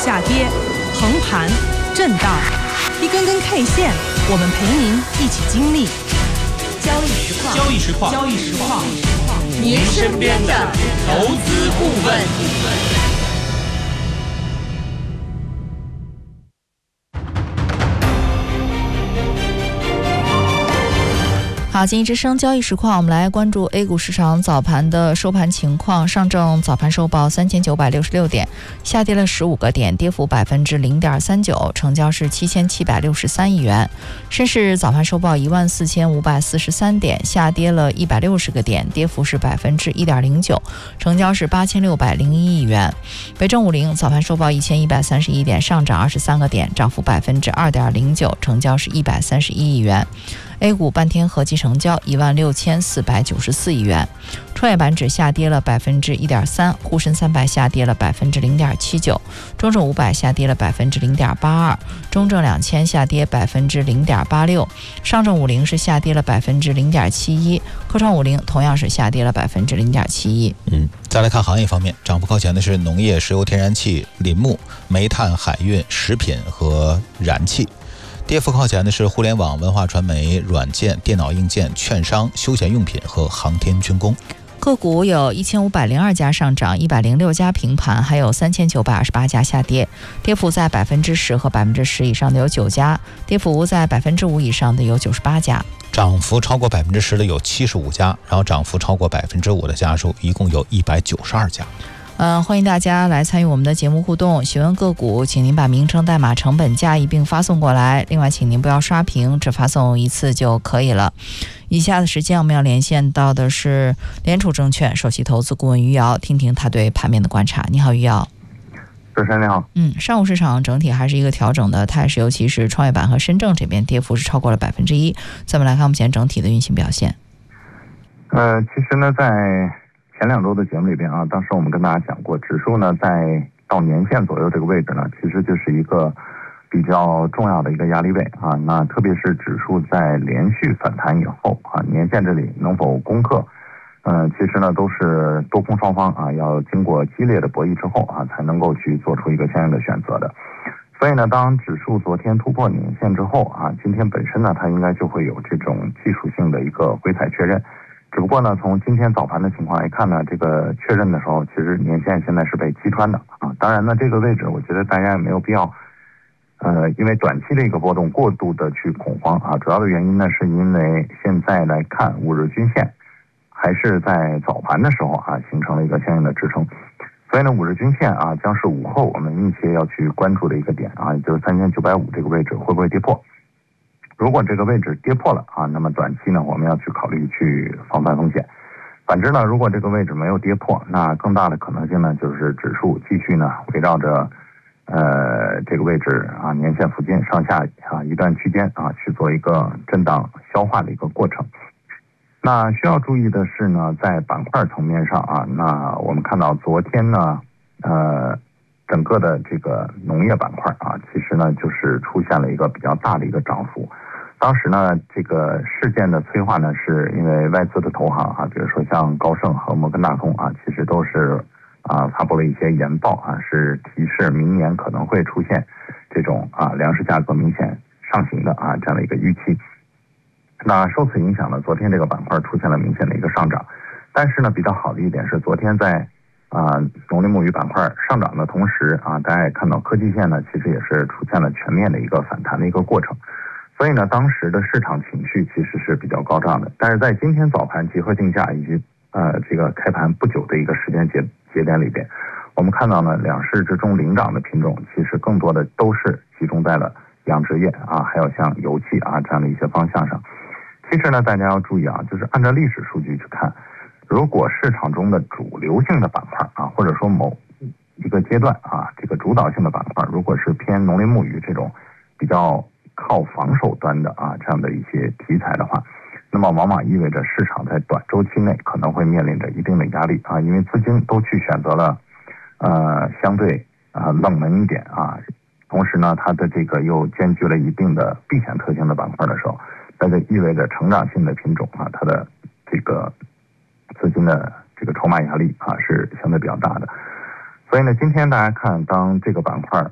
下跌、横盘、震荡，一根根 K 线，我们陪您一起经历。 交易实况，您身边的投资顾问。 好，经济之声交易实况，我们来关注 A 股市场早盘的收盘情况。上证早盘收报3966点，下跌了15个点，跌幅0.39%，成交是7763亿元。深市早盘收报14543点，下跌了160个点，跌幅是1.09%，成交是8601亿元。北证50早盘收报1131点，上涨23个点，涨幅2.09%，成交是131亿元。A 股半天合计成交16494亿元。创业板指下跌了1.3%，沪深300下跌了0.79%，中证500下跌了0.82%，中证2000下跌0.86%，上证50是下跌了0.71%，科创50同样是下跌了0.71%。 再来看行业方面，涨幅靠前的是农业、石油天然气、林木、煤炭、海运、食品和燃气。跌幅靠前的是互联网、文化传媒、软件、电脑硬件、券商、休闲用品和航天军工。 个股有1502家上涨，106家平盘，还有3928家下跌，跌幅在10%和10%以上的有9家，跌幅在5%以上的有98家。 涨幅超过10%的有75家，然后涨幅超过5%的家数一共有192家。 欢迎大家来参与我们的节目互动，询问个股，请您把名称、代码、成本价一并发送过来。另外，请您不要刷屏，只发送一次就可以了。以下的时间我们要连线到的是联储证券首席投资顾问于瑶，听听他对盘面的观察。你好，于瑶。 主持人你好。 上午市场整体还是一个调整的态势，尤其是创业板和深证这边跌幅是超过了1%。咱们来看目前整体的运行表现。 其实呢，在前2周的节目里边啊，当时我们跟大家讲过，指数呢在到年线左右这个位置呢，其实就是一个比较重要的一个压力位啊。那特别是指数在连续反弹以后啊，年线这里能否攻克，其实呢都是多空双方啊要经过激烈的博弈之后啊，才能够去做出一个相应的选择的。所以呢，当指数昨天突破年线之后啊，今天本身呢它应该就会有这种技术性的一个回踩确认。只不过呢，从今天早盘的情况来看呢，这个确认的时候，其实年线现在是被击穿的啊。当然呢，这个位置我觉得大家也没有必要，因为短期的一个波动过度的去恐慌啊。主要的原因呢，是因为现在来看5日均线还是在早盘的时候啊形成了一个相应的支撑，所以呢，5日均线啊将是午后我们密切要去关注的一个点啊，也就是3950这个位置会不会跌破。如果这个位置跌破了啊，那么短期呢，我们要去考虑去防范风险。反之呢，如果这个位置没有跌破，那更大的可能性呢，就是指数继续呢围绕着这个位置啊年线附近上下啊一段区间啊去做一个震荡消化的一个过程。那需要注意的是呢，在板块层面上啊，那我们看到昨天呢，整个的这个农业板块啊，其实呢就是出现了一个比较大的一个涨幅。当时呢，这个事件的催化呢，是因为外资的投行啊，比如说像高盛和摩根大通啊，其实都是发布了一些研报啊，是提示明年可能会出现这种粮食价格明显上行的啊这样的一个预期。那受此影响呢，昨天这个板块出现了明显的一个上涨。但是呢，比较好的一点是，昨天在农林牧渔板块上涨的同时啊，大家也看到科技线呢，其实也是出现了全面的一个反弹的一个过程。所以呢，当时的市场情绪其实是比较高涨的。但是在今天早盘集合竞价以及这个开盘不久的一个时间节点里边，我们看到呢，两市之中领涨的品种其实更多的都是集中在了养殖业啊，还有像油气啊这样的一些方向上。其实呢，大家要注意啊，就是按照历史数据去看，如果市场中的主流性的板块啊，或者说某一个阶段啊，这个主导性的板块，如果是偏农林牧渔这种比较靠防守端的啊这样的一些题材的话，那么往往意味着市场在短周期内可能会面临着一定的压力啊，因为资金都去选择了相对冷门一点啊，同时呢它的这个又兼具了一定的避险特性的板块的时候，那就意味着成长性的品种啊，它的这个资金的这个筹码压力啊是相对比较大的。所以呢，今天大家看，当这个板块